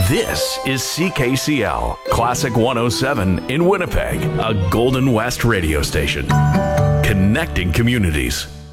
This is CKCL, Classic 107 in Winnipeg, a Golden West radio station. Connecting communities.